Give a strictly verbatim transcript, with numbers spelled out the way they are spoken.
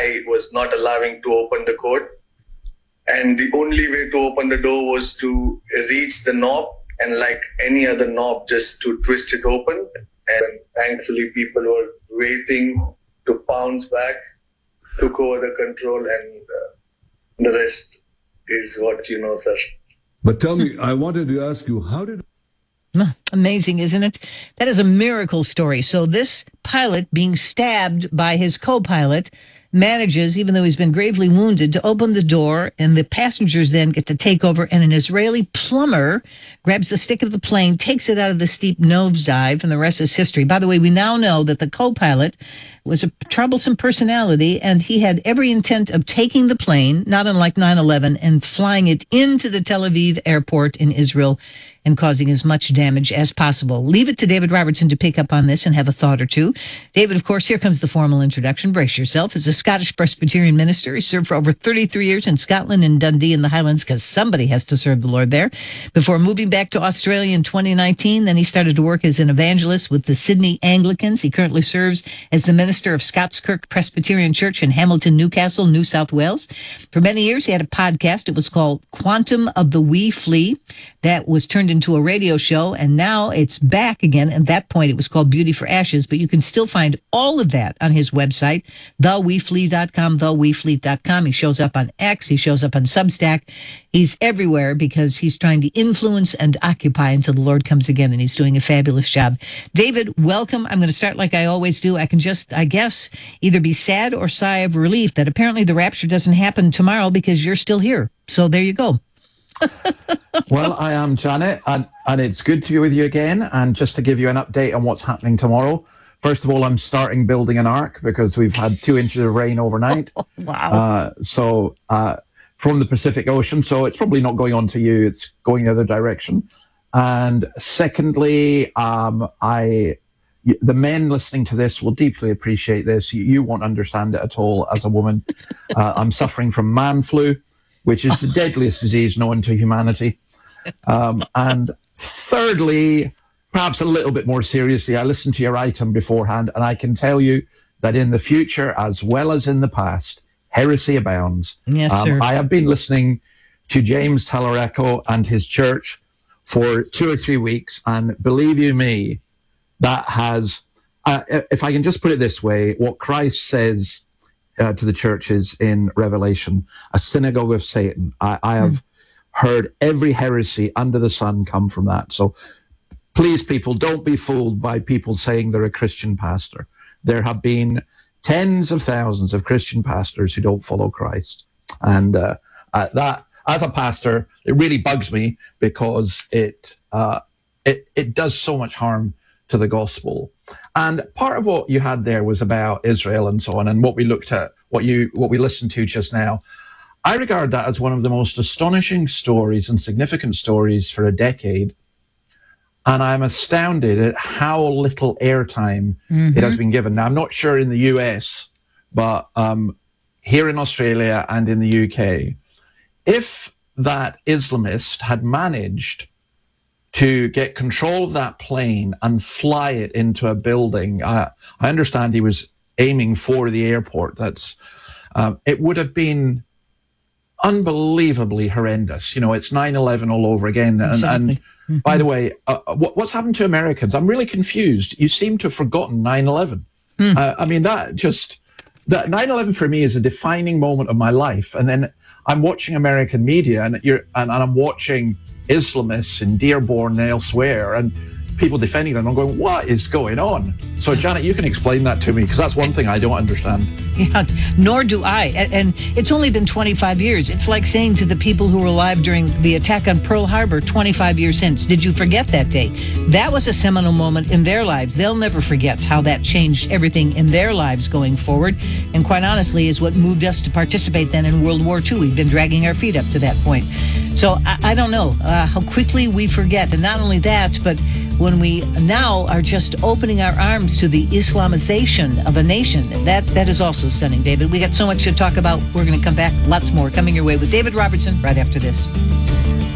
guy was not allowing to open the court. And the only way to open the door was to reach the knob, and like any other knob, just to twist it open. And thankfully, people were waiting to bounce back, took over the control, and uh, the rest is what you know, sir. But tell me, I wanted to ask you, how did... Amazing, isn't it? That is a miracle story. So this pilot being stabbed by his co-pilot manages, even though he's been gravely wounded, to open the door, and the passengers then get to take over, and an Israeli plumber grabs the stick of the plane, takes it out of the steep nosedive, and the rest is history. By the way, we now know that the co-pilot was a troublesome personality, and he had every intent of taking the plane, not unlike nine eleven, and flying it into the Tel Aviv airport in Israel and causing as much damage as possible. Leave it to David Robertson to pick up on this and have a thought or two. David, of course, here comes the formal introduction. Brace yourself. As a Scottish Presbyterian minister, he served for over thirty-three years in Scotland and Dundee in the Highlands, because somebody has to serve the Lord there. Before moving back to Australia in twenty nineteen, then he started to work as an evangelist with the Sydney Anglicans. He currently serves as the minister of Scottskirk Presbyterian Church in Hamilton, Newcastle, New South Wales. For many years, he had a podcast. It was called Quantum of the Wee Flea. That was turned into a radio show, and now it's back again. At that point, it was called Beauty for Ashes, but you can still find all of that on his website, the wee flea dot com, the wee flea dot com. He shows up on X. He shows up on Substack. He's everywhere because he's trying to influence and occupy until the Lord comes again, and he's doing a fabulous job. David, welcome. I'm going to start like I always do. I can just, I guess, either be sad or sigh of relief that apparently the rapture doesn't happen tomorrow because you're still here. So there you go. Well, I am Janet, and, and it's good to be with you again. And just to give you an update on what's happening tomorrow, first of all, I'm starting building an ark because we've had two inches of rain overnight. Oh, wow. Uh, so uh, from the Pacific Ocean. So it's probably not going on to you. It's going the other direction. And secondly, um, I the men listening to this will deeply appreciate this. You, you won't understand it at all as a woman. Uh, I'm suffering from man flu, which is the deadliest disease known to humanity. Um, and thirdly, perhaps a little bit more seriously, I listened to your item beforehand, and I can tell you that in the future, as well as in the past, heresy abounds. Yes, um, sir. I have been listening to James Talarico and his church for two or three weeks, and believe you me, that has, uh, if I can just put it this way, what Christ says Uh, to the churches in Revelation, a synagogue of Satan. I, I have mm. heard every heresy under the sun come from that. So please, people, don't be fooled by people saying they're a Christian pastor. There have been tens of thousands of Christian pastors who don't follow Christ. And uh, uh, that, as a pastor, it really bugs me because it, uh, it, it does so much harm to the gospel. And part of what you had there was about Israel and so on, and what we looked at, what you, what we listened to just now. I regard that as one of the most astonishing stories and significant stories for a decade. And I'm astounded at how little airtime mm-hmm. it has been given. Now, I'm not sure in the U S, but um, here in Australia and in the U K, if that Islamist had managed to get control of that plane and fly it into a building. Uh, I understand he was aiming for the airport. That's uh, it would have been unbelievably horrendous. You know, it's nine eleven all over again. And, exactly. and mm-hmm. by the way, uh, what, what's happened to Americans? I'm really confused. You seem to have forgotten nine eleven. Mm. Uh, I mean, that just, that nine eleven for me is a defining moment of my life. And then I'm watching American media, and you're and, and I'm watching Islamists in Dearborn and elsewhere, and people defending them. I'm going, what is going on? So, Janet, you can explain that to me, because that's one thing I don't understand. Yeah, nor do I. And, and it's only been twenty-five years. It's like saying to the people who were alive during the attack on Pearl Harbor twenty-five years since, did you forget that day? That was a seminal moment in their lives. They'll never forget how that changed everything in their lives going forward. And quite honestly, is what moved us to participate then in World War Two. We've been dragging our feet up to that point. So I, I don't know uh, how quickly we forget. And not only that, but when we now are just opening our arms to the Islamization of a nation, that that is also stunning, David. We got so much to talk about. We're going to come back. Lots more coming your way with David Robertson right after this.